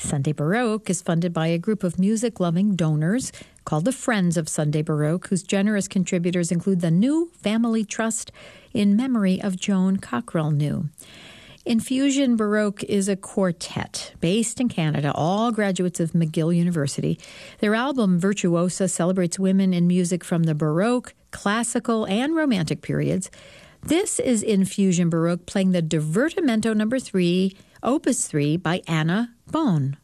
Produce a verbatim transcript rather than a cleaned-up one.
Sunday Baroque is funded by a group of music-loving donors called the Friends of Sunday Baroque, whose generous contributors include the New Family Trust in memory of Joan Cockrell New. Infusion Baroque is a quartet based in Canada, all graduates of McGill University. Their album, Virtuosa, celebrates women in music from the Baroque, classical, and Romantic periods. This is Infusion Baroque playing the Divertimento number three, Opus three by Anna Bone.